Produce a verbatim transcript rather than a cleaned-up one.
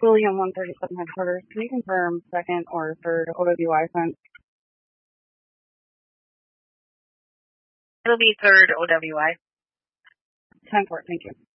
William one thirty-seven headquarters. Can you confirm second or third O W I sent? It'll be third O W I. ten four, thank you.